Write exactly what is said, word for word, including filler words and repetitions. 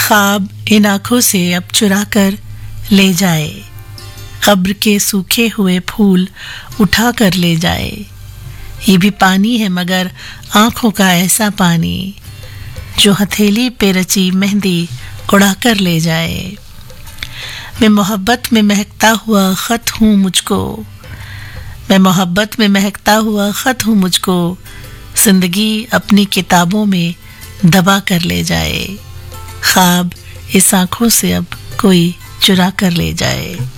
ख्वाब इन आँखों से अब चुरा कर ले जाए, कब्र के सूखे हुए फूल उठा कर ले जाए। ये भी पानी है मगर आँखों का ऐसा पानी, जो हथेली पे रची मेहंदी उड़ा कर ले जाए। मैं मोहब्बत में महकता हुआ ख़त हूँ मुझको, मैं मोहब्बत में महकता हुआ ख़त हूँ मुझको, ज़िंदगी अपनी किताबों में दबा कर ले जाए। ख्वाब इस आँखों से अब कोई चुरा कर ले जाए।